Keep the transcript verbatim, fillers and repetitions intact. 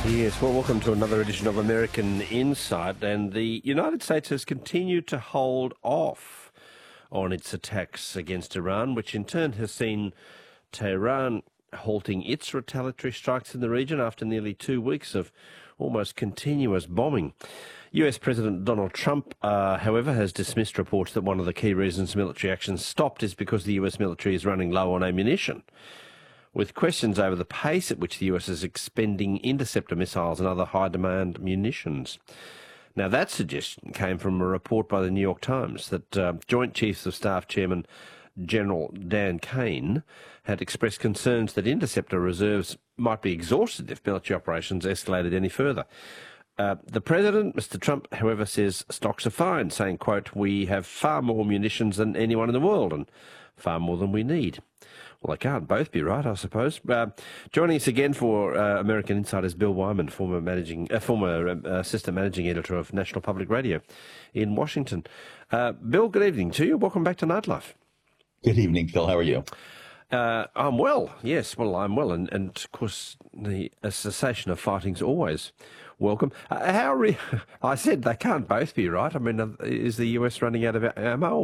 Yes, well, welcome to another edition of American Insight. And the United States has continued to hold off on its attacks against Iran, which in turn has seen Tehran halting its retaliatory strikes in the region after nearly two weeks of almost continuous bombing. U S President Donald Trump, uh, however, has dismissed reports that one of the key reasons military action stopped is because the U S military is running low on ammunition, with questions over the pace at which the U S is expending interceptor missiles and other high-demand munitions. Now, that suggestion came from a report by the New York Times that uh, Joint Chiefs of Staff Chairman General Dan Kane had expressed concerns that interceptor reserves might be exhausted if military operations escalated any further. Uh, the President, Mister Trump, however, says stocks are fine, saying, quote, "We have far more munitions than anyone in the world and far more than we need." Well, they can't both be right, I suppose. Uh, joining us again for uh, American Insight is Bill Wyman, former managing, uh, former uh, assistant managing editor of National Public Radio in Washington. Uh, Bill, good evening to you. Welcome back to Nightlife. Good evening, Phil. How are you? Uh, I'm well. Yes, well, I'm well, and, and of course, the a cessation of fighting's always welcome. Uh, how re- I said they can't both be right. I mean, uh, is the U S running out of ammo?